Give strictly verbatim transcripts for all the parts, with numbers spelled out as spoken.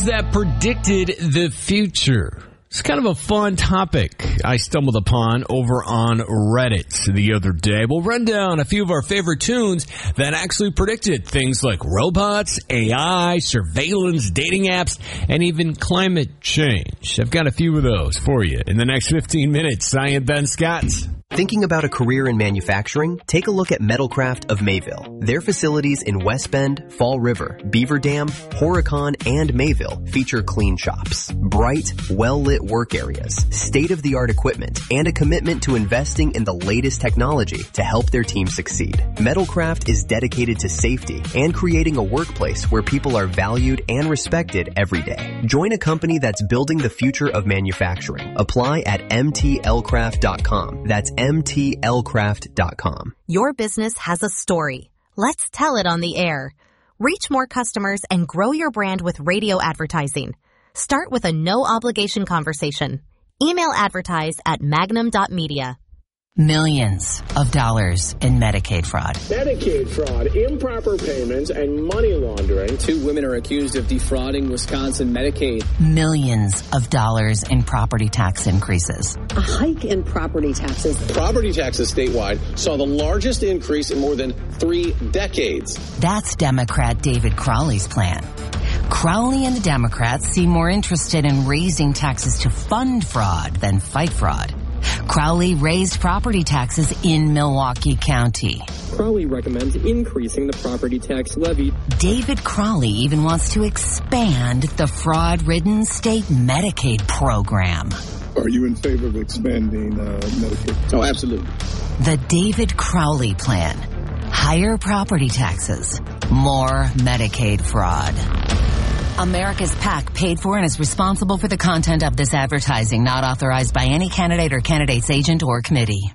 companies that predicted the future. It's kind of a fun topic I stumbled upon over on Reddit the other day. We'll run down a few of our favorite tunes that actually predicted things like robots, A I, surveillance, dating apps, and even climate change. I've got a few of those for you in the next fifteen minutes. I am Ben Scott. Thinking about a career in manufacturing? Take a look at Metalcraft of Mayville. Their facilities in West Bend, Fall River, Beaver Dam, Horicon, and Mayville feature clean shops, bright, well-lit work areas, state-of-the-art equipment, and a commitment to investing in the latest technology to help their team succeed. Metalcraft is dedicated to safety and creating a workplace where people are valued and respected every day. Join a company that's building the future of manufacturing. Apply at m t l craft dot com. That's m t l craft dot com. Your business has a story. Let's tell it on the air. Reach more customers and grow your brand with radio advertising. Start with a no-obligation conversation. Email advertise at magnum dot media. Millions of dollars in Medicaid fraud. Medicaid fraud, improper payments, and money laundering. Two women are accused of defrauding Wisconsin Medicaid. Millions of dollars in property tax increases. A hike in property taxes. Property taxes statewide saw the largest increase in more than three decades. That's Democrat David Crowley's plan. Crowley and the Democrats seem more interested in raising taxes to fund fraud than fight fraud. Crowley raised property taxes in Milwaukee County. Crowley recommends increasing the property tax levy. David Crowley even wants to expand the fraud-ridden state Medicaid program. Are you in favor of expanding uh, Medicaid? Oh, absolutely. The David Crowley plan. Higher property taxes. More Medicaid fraud. America's PAC paid for and is responsible for the content of this advertising, not authorized by any candidate or candidate's agent or committee.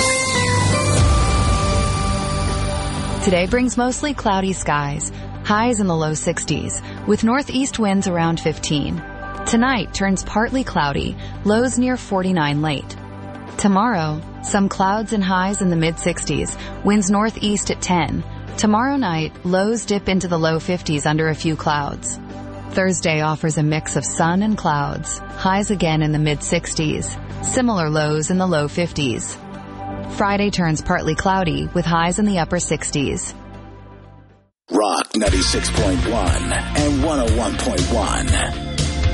Today brings mostly cloudy skies, highs in the low sixties, with northeast winds around fifteen. Tonight turns partly cloudy, lows near forty-nine late. Tomorrow, some clouds and highs in the mid-sixties, winds northeast at ten. Tomorrow night, lows dip into the low fifties under a few clouds. Thursday offers a mix of sun and clouds, highs again in the mid-sixties, similar lows in the low fifties. Friday turns partly cloudy with highs in the upper sixties. Rock ninety-six point one and one oh one point one.